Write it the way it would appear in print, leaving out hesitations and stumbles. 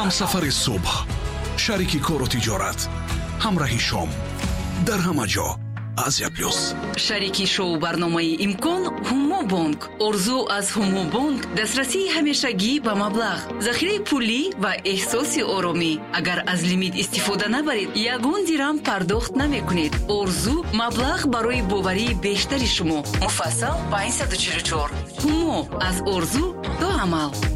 همسفر صبح، شریک کار و تجارت، همراه شام در همه جا. آسیا پلوس شریکی شو برنامه امکان هومو بانک. ارزو از هومو بانک دسترسی همیشگی به مبلغ، ذخیره پولی و احساس آرامی. اگر از لیمیت استفاده نبرید یگان درهم پرداخت نمی کنید. ارزو مبلغ برای باوری بیشتری شما. مفصل 544. هومو از ارزو تا عمل.